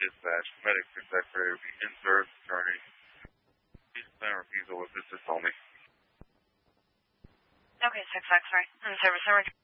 Dispatch, medic secretary will be in service attorney. Please plan refusal with assist only. Okay, 6 X-ray. In service,